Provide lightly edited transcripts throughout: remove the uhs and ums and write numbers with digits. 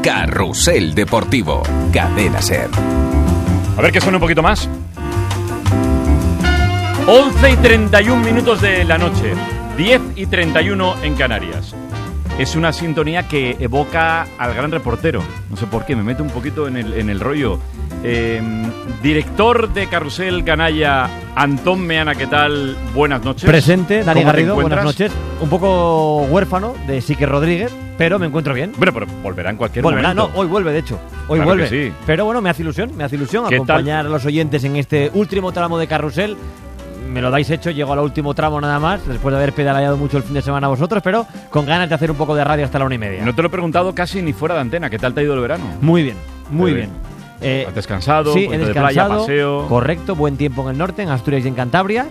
Carrusel Deportivo, Cadena SER. A ver que suene un poquito más. 11:31 de la noche, 10:31 en Canarias. Es una sintonía que evoca al gran reportero. No sé por qué, me meto un poquito en el rollo. Director de Carrusel Canalla, Antón Meana, ¿qué tal? Buenas noches. Presente, Dani Garrido, buenas noches. Un poco huérfano de Sique Rodríguez, pero me encuentro bien. Bueno, pero volverá en cualquier momento. No, hoy vuelve, de hecho. Hoy claro vuelve. que sí. Pero bueno, me hace ilusión acompañar a los oyentes en este último tramo de Carrusel. Me lo dais hecho, llego al último tramo nada más, después de haber pedaleado mucho el fin de semana vosotros, pero con ganas de hacer un poco de radio hasta la 1:30. No te lo he preguntado casi ni fuera de antena. ¿Qué tal te ha ido el verano? Muy bien, muy bien. ¿Has descansado? Sí, he descansado, de playa, paseo. Correcto, buen tiempo en el norte, en Asturias y en Cantabria.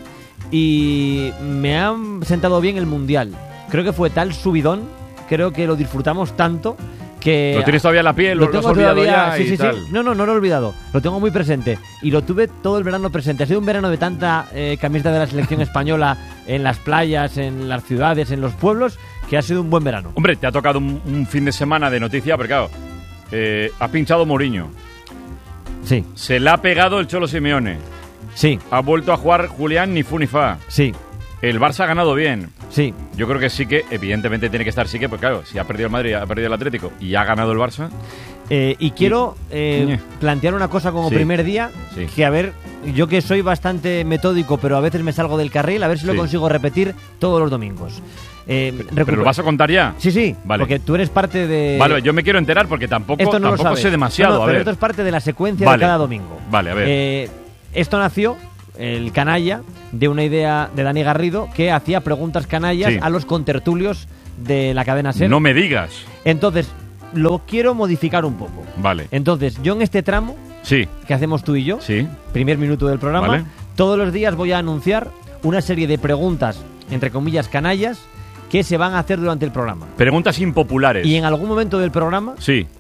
Y me ha sentado bien el Mundial. Creo que fue tal subidón, creo que lo disfrutamos tanto que... ¿Lo tienes todavía en la piel? ¿Lo has olvidado todavía, ya? Sí. Tal. No lo he olvidado. Lo tengo muy presente. Y lo tuve todo el verano presente. Ha sido un verano de tanta camiseta de la selección española en las playas, en las ciudades, en los pueblos, que ha sido un buen verano. Hombre, te ha tocado un fin de semana de noticia, pero claro, ha pinchado Mourinho. Sí. Se la ha pegado el Cholo Simeone. Sí. Ha vuelto a jugar Julián ni fu ni fa. Sí. El Barça ha ganado bien. Sí. Yo creo que sí que, evidentemente tiene que estar sí que, porque claro, si ha perdido el Madrid, ha perdido el Atlético y ha ganado el Barça. Y quiero plantear una cosa como primer día, que a ver, yo que soy bastante metódico, pero a veces me salgo del carril, a ver si lo consigo repetir todos los domingos. ¿Pero lo vas a contar ya? Sí, vale. Porque tú eres parte de... Vale, yo me quiero enterar porque tampoco sé demasiado. Pero esto es parte de la secuencia de cada domingo. Vale, a ver. Esto nació, el canalla, de una idea de Dani Garrido que hacía preguntas canallas a los contertulios de la cadena SER. No me digas. Entonces, lo quiero modificar un poco. Vale. Entonces, yo en este tramo que hacemos tú y yo, primer minuto del programa, todos los días voy a anunciar una serie de preguntas, entre comillas, canallas, que se van a hacer durante el programa. Preguntas impopulares. Y en algún momento del programa,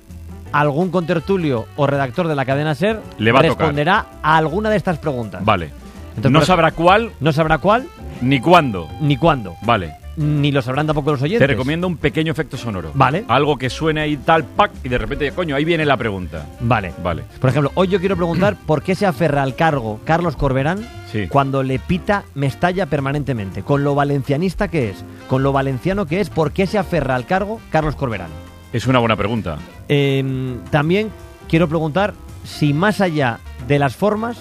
algún contertulio o redactor de la cadena SER le va responderá a alguna de estas preguntas. Vale. Entonces, no sabrá cuál. No sabrá cuál. Ni cuándo. Ni cuándo. Vale. Ni lo sabrán tampoco los oyentes. Te recomiendo un pequeño efecto sonoro. Vale. Algo que suene ahí tal, pac, y de repente, coño, ahí viene la pregunta. Vale. Por ejemplo, hoy yo quiero preguntar por qué se aferra al cargo Carlos Corberán cuando le pita Mestalla permanentemente. Con lo valencianista que es, con lo valenciano que es, ¿por qué se aferra al cargo Carlos Corberán? Es una buena pregunta. También quiero preguntar si más allá de las formas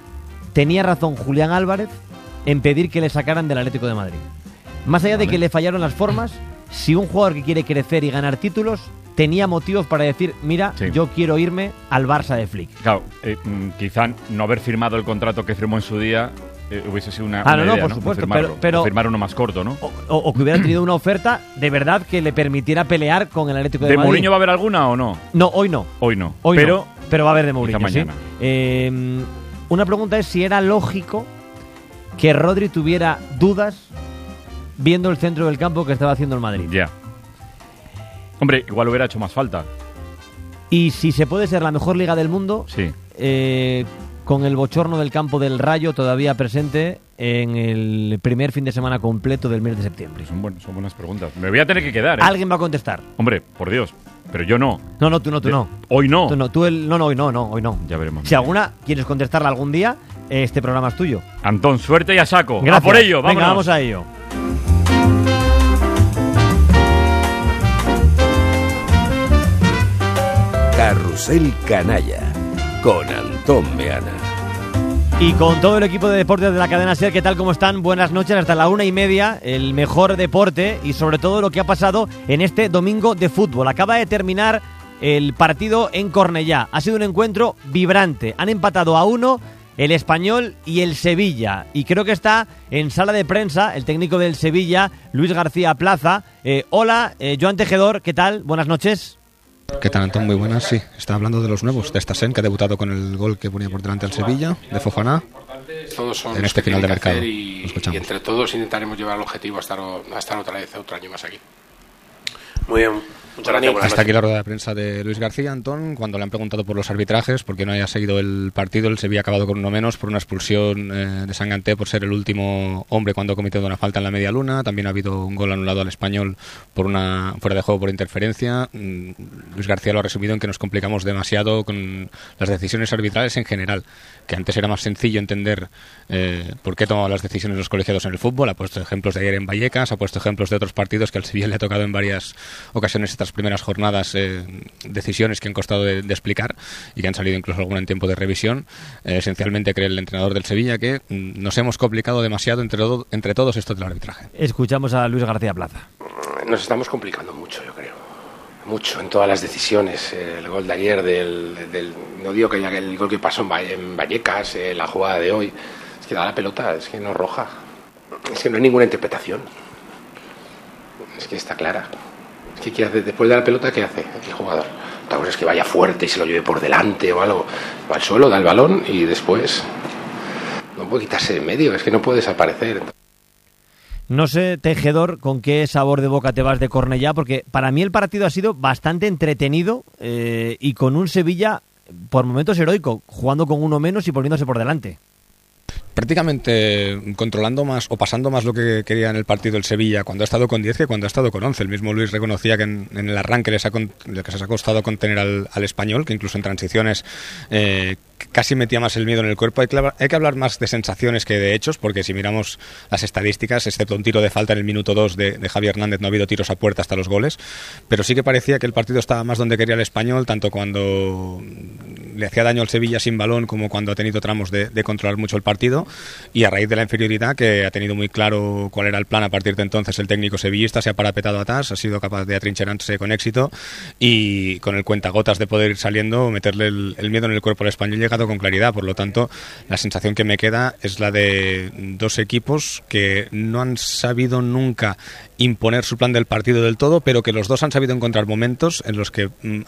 tenía razón Julián Álvarez en pedir que le sacaran del Atlético de Madrid. Más allá de que le fallaron las formas, si un jugador que quiere crecer y ganar títulos tenía motivos para decir, mira, yo quiero irme al Barça de Flick. Claro, quizá no haber firmado el contrato que firmó en su día hubiese sido una idea, por supuesto, pero firmar uno más corto, ¿no? O que hubiera tenido una oferta de verdad que le permitiera pelear con el Atlético de Madrid. ¿De Mourinho va a haber alguna o no? No, hoy no. Pero va a haber de Mourinho, mañana. Una pregunta es si era lógico que Rodri tuviera dudas viendo el centro del campo que estaba haciendo el Madrid. Ya. Hombre, igual hubiera hecho más falta. Y si se puede ser la mejor liga del mundo, con el bochorno del campo del Rayo todavía presente en el primer fin de semana completo del mes de septiembre. Son buenas preguntas. Me voy a tener que quedar. Alguien va a contestar. Hombre, por Dios. Pero yo no. No, tú no. Hoy no. Hoy no. Ya veremos. Si alguna quieres contestarla algún día, este programa es tuyo. Antón, suerte y a saco. Gracias. A por ello, vámonos. Venga, vamos a ello. Carrusel Canalla con Antón Meana. Y con todo el equipo de deportes de la cadena SER, ¿qué tal? ¿Cómo están? Buenas noches, hasta la 1:30, el mejor deporte y sobre todo lo que ha pasado en este domingo de fútbol. Acaba de terminar el partido en Cornellá. Ha sido un encuentro vibrante. Han empatado a 1 el Español y el Sevilla. Y creo que está en sala de prensa el técnico del Sevilla, Luis García Plaza. Hola, Joan Tejedor, ¿qué tal? Buenas noches. ¿Qué tal, Antón? Muy buenas, sí. Está hablando de los nuevos, de Stassen, que ha debutado con el gol que ponía por delante al Sevilla, de Fofana, todos son en este final de mercado. Y entre todos intentaremos llevar el objetivo a estar otra vez, otro año más aquí. Muy bien. Muchas gracias. Buenas Hasta aquí noches. la rueda de prensa de Luis García, Antón. Cuando le han preguntado por los arbitrajes, porque no haya seguido el partido, el Sevilla ha acabado con uno menos por una expulsión de Sanganté por ser el último hombre cuando ha cometido una falta en la media luna. También ha habido un gol anulado al Español por una fuera de juego por interferencia. Luis García lo ha resumido en que nos complicamos demasiado con las decisiones arbitrales en general, que antes era más sencillo entender por qué tomaban las decisiones los colegiados en el fútbol. Ha puesto ejemplos de ayer en Vallecas, ha puesto ejemplos de otros partidos que al Sevilla le ha tocado en varias ocasiones estas primeras jornadas, decisiones que han costado de explicar y que han salido incluso alguna en tiempo de revisión. Esencialmente cree el entrenador del Sevilla que nos hemos complicado demasiado entre todos esto del arbitraje. Escuchamos a Luis García Plaza. Nos estamos complicando mucho, yo creo. Mucho en todas las decisiones. El gol de ayer, no digo que el gol que pasó en Vallecas, la jugada de hoy, es que da la pelota, es que no es roja. Es que no hay ninguna interpretación. Es que está clara. Es que ¿qué hace? Después de la pelota, ¿qué hace el jugador? Otra cosa es que vaya fuerte y se lo lleve por delante o algo. Va al suelo, da el balón y después no puede quitarse de en medio, es que no puede desaparecer. No sé, Tejedor, con qué sabor de boca te vas de Cornellá, porque para mí el partido ha sido bastante entretenido y con un Sevilla por momentos heroico, jugando con uno menos y poniéndose por delante. Prácticamente controlando más o pasando más lo que quería en el partido el Sevilla cuando ha estado con 10 que cuando ha estado con 11. El mismo Luis reconocía que en el arranque les ha costado contener al Español, que incluso en transiciones casi metía más el miedo en el cuerpo. Hay que hablar más de sensaciones que de hechos, porque si miramos las estadísticas, excepto un tiro de falta en el minuto 2 de Javi Hernández, no ha habido tiros a puerta hasta los goles, pero sí que parecía que el partido estaba más donde quería el Español, tanto cuando le hacía daño al Sevilla sin balón como cuando ha tenido tramos de controlar mucho el partido, y a raíz de la inferioridad, que ha tenido muy claro cuál era el plan a partir de entonces el técnico sevillista, se ha parapetado atrás, ha sido capaz de atrincherarse con éxito y con el cuentagotas de poder ir saliendo, meterle el miedo en el cuerpo al Español, llegado con claridad. Por lo tanto, la sensación que me queda es la de dos equipos que no han sabido nunca imponer su plan del partido del todo, pero que los dos han sabido encontrar momentos en los que